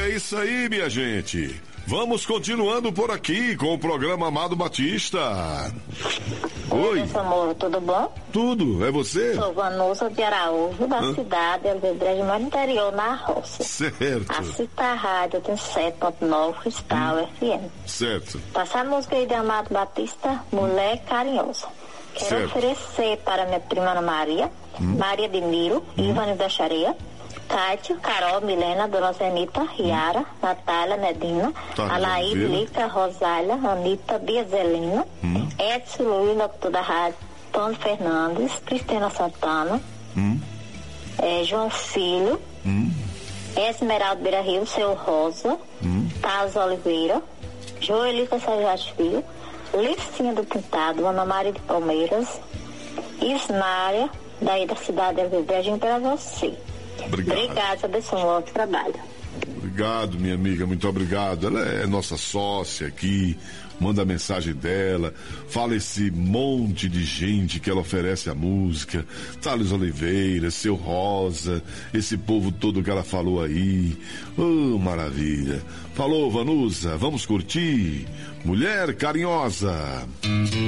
É isso aí, minha gente. Vamos continuando por aqui com o programa Amado Batista. Oi. Amor, tudo bom? Tudo, é você? Sou Vanusa de Araújo, da cidade de Alvedrejo, no interior, na roça. Certo. Assista a rádio, tem 7.9 Cristal FM. Certo. Passar a música aí de Amado Batista, Mulher Carinhosa. Quero Certo. oferecer para minha prima Ana Maria, Maria de Miro, Ivane da Xareia, Cátia, Carol, Milena, Dona Zenita, Riara, Natália, Nedina, Tá, Alaí, viu? Lica, Rosália, Anitta, Biazelina, Edson Luiz, locutor da rádio, Tony Fernandes, Cristina Santana, João Filho, Esmeralda Beira Rio, Seu Rosa, Taz Oliveira, Joelita Sajate Filho, Licinha do Pintado, Ana Maria de Palmeiras, Ismária, daí da cidade de Alvedrejo, para você. Obrigada, abençoe o outro trabalho. Obrigado, minha amiga, muito obrigado. Ela é nossa sócia aqui, manda a mensagem dela, fala esse monte de gente que ela oferece a música, Thales Oliveira, Seu Rosa, esse povo todo que ela falou aí. Oh, maravilha. Falou, Vanusa, vamos curtir? Mulher Carinhosa.